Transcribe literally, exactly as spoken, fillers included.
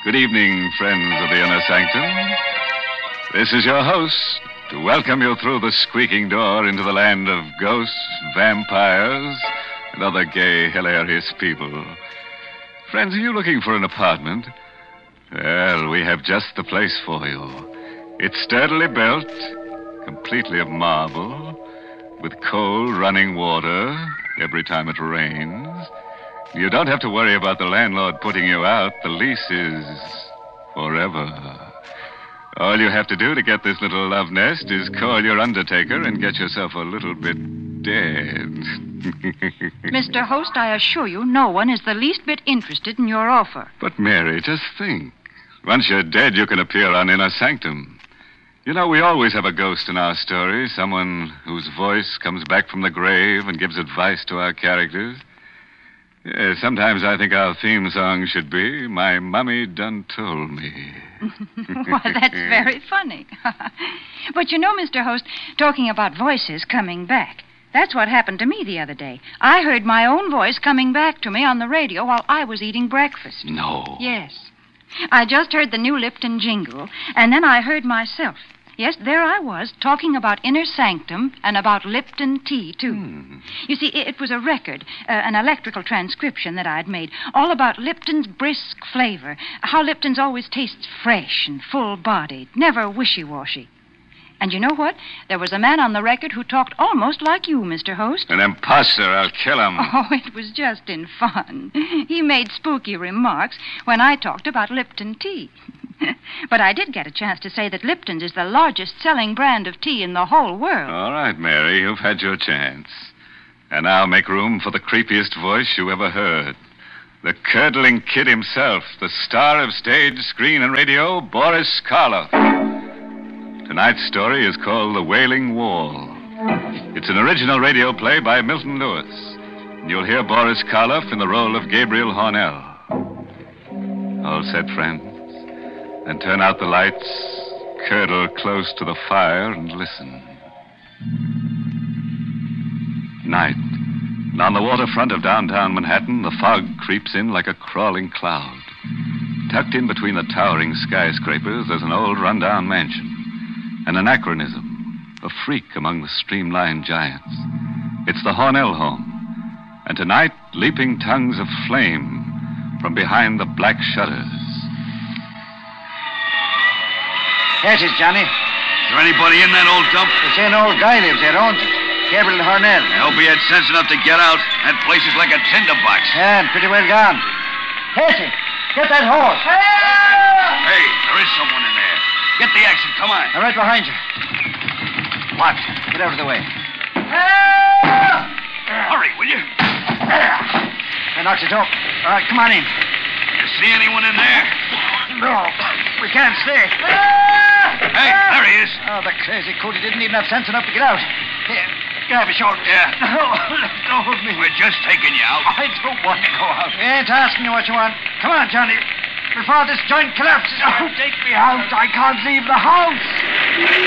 Good evening, friends of the Inner Sanctum. This is your host to welcome you through the squeaking door into the land of ghosts, vampires, and other gay, hilarious people. Friends, are you looking for an apartment? Well, we have just the place for you. It's sturdily built, completely of marble, with cold running water every time it rains. You don't have to worry about the landlord putting you out. The lease is forever. All you have to do to get this little love nest is call your undertaker and get yourself a little bit dead. Mister Host, I assure you no one is the least bit interested in your offer. But, Mary, just think. Once you're dead, you can appear on Inner Sanctum. You know, we always have a ghost in our stories, someone whose voice comes back from the grave and gives advice to our characters. Yeah, sometimes I think our theme song should be, My Mummy Done Told Me. Well, that's very funny. But you know, Mister Host, talking about voices coming back, that's what happened to me the other day. I heard my own voice coming back to me on the radio while I was eating breakfast. No. Yes. I just heard the new Lipton jingle, and then I heard myself. Yes, there I was, talking about Inner Sanctum and about Lipton tea, too. Hmm. You see, it was a record, uh, an electrical transcription that I'd made, all about Lipton's brisk flavor, how Lipton's always tastes fresh and full-bodied, never wishy-washy. And you know what? There was a man on the record who talked almost like you, Mister Host. An imposter. I'll kill him. Oh, it was just in fun. He made spooky remarks when I talked about Lipton tea. But I did get a chance to say that Lipton's is the largest selling brand of tea in the whole world. All right, Mary, you've had your chance. And now make room for the creepiest voice you ever heard. The curdling kid himself, the star of stage, screen, and radio, Boris Karloff. Tonight's story is called The Wailing Wall. It's an original radio play by Milton Lewis. And you'll hear Boris Karloff in the role of Gabriel Hornell. All set, friends? Then turn out the lights, curdle close to the fire, and listen. Night. And on the waterfront of downtown Manhattan, the fog creeps in like a crawling cloud. Tucked in between the towering skyscrapers, there's an old rundown mansion. An anachronism, a freak among the streamlined giants. It's the Hornell home. And tonight, leaping tongues of flame from behind the black shutters. Yes, it's Johnny. Is there anybody in that old dump? They say an old guy lives there, owns it. Gabriel Hornell. I hope he had sense enough to get out. That place is like a tinderbox. Yeah, and pretty well gone. Casey, get that horse. Hey, there is someone in there. Get the action, come on. I'm right behind you. What? Get out of the way. Hurry, will you? I knocked it up. All right, come on in. You see anyone in there? No, we can't stay. Hey, there he is. Oh, the crazy coot. He didn't even have sense enough to get out. Here, grab his shoulder. Yeah. No, let go of me. We're just taking you out. I don't want to go out. I ain't asking you what you want. Come on, Johnny. Before this joint collapses. Oh, take me out. I can't leave the house.